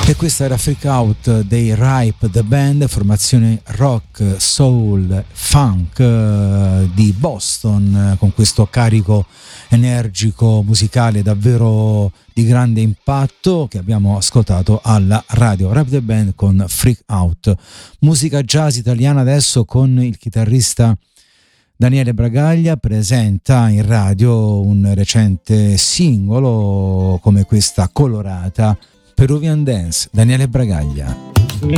E questa era Freak Out dei Ripe the Band, formazione rock, soul, funk di Boston, con questo carico energico musicale davvero di grande impatto che abbiamo ascoltato alla radio. Ripe the Band con Freak Out. Musica jazz italiana adesso con il chitarrista Daniele Bragaglia, presenta in radio un recente singolo come questa colorata Peruvian Dance. Daniele Bragaglia.